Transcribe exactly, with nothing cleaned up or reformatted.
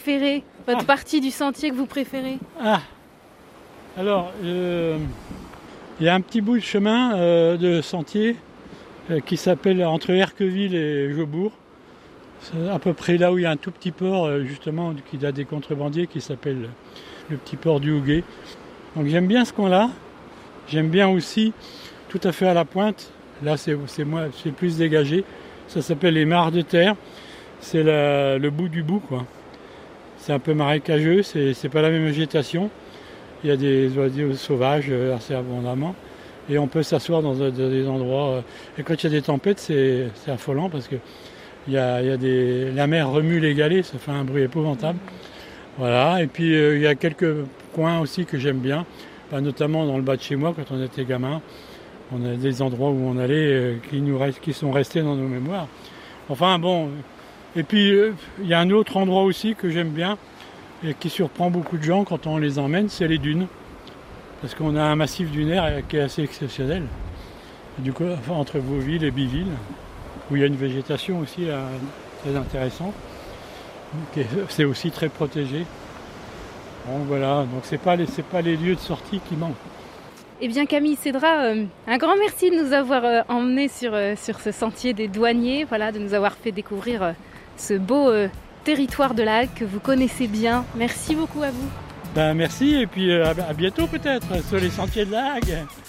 préférée, votre ah. partie du sentier que vous préférez? Ah, alors, euh, il y a un petit bout de chemin euh, de sentier euh, qui s'appelle entre Herqueville et Jaubourg. C'est à peu près là où il y a un tout petit port, euh, justement, qui date des contrebandiers, qui s'appelle le petit port du Houguet. Donc j'aime bien ce coin-là. J'aime bien aussi, tout à fait à la pointe, là c'est, c'est, moi, c'est plus dégagé. Ça s'appelle les mares de terre. C'est la, le bout du bout, quoi. C'est un peu marécageux, c'est, c'est pas la même végétation. Il y a des oiseaux sauvages assez abondamment. Et on peut s'asseoir dans, dans des endroits. Et quand il y a des tempêtes, c'est, c'est affolant parce que il y a, il y a des, la mer remue les galets, ça fait un bruit épouvantable. Voilà. Et puis euh, il y a quelques coins aussi que j'aime bien, bah, notamment dans le bas de chez moi quand on était gamin. On a des endroits où on allait euh, qui, nous restent, qui sont restés dans nos mémoires. Enfin bon. Et puis euh, il y a un autre endroit aussi que j'aime bien et qui surprend beaucoup de gens quand on les emmène, c'est les dunes. Parce qu'on a un massif dunaire qui est assez exceptionnel. Et du coup, enfin, entre Vauville et Biville, où il y a une végétation aussi euh, très intéressante. C'est aussi très protégé. Bon voilà, donc c'est pas les, c'est pas les lieux de sortie qui manquent. Eh bien Camille Cédra, euh, un grand merci de nous avoir euh, emmenés sur, euh, sur ce sentier des douaniers, voilà, de nous avoir fait découvrir euh, ce beau euh, territoire de la Hague que vous connaissez bien. Merci beaucoup à vous. Ben merci et puis euh, à bientôt peut-être sur les sentiers de la Hague.